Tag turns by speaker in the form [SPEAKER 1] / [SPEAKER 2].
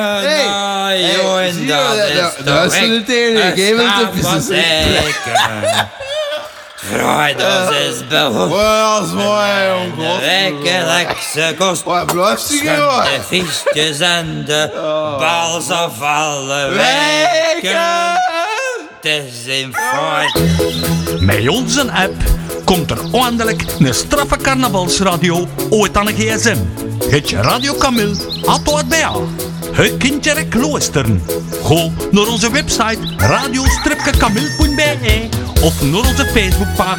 [SPEAKER 1] Jongen, dat is de tegen. Geef het even. Vrijdag is behoefte.
[SPEAKER 2] Dat is mooi, jongen.
[SPEAKER 1] Wekelijkse kost.
[SPEAKER 2] Waar blijft hij, jongen?
[SPEAKER 1] De fietsjes en de bal zal vallen weken. Het is in feit.
[SPEAKER 3] Met onze app komt er eindelijk een straffe carnavalsradio ooit aan een gsm. Het je Radio Camille, Atto het BA. Het kindje kloosteren. Ga naar onze website radio-camille.be of naar onze Facebookpagina.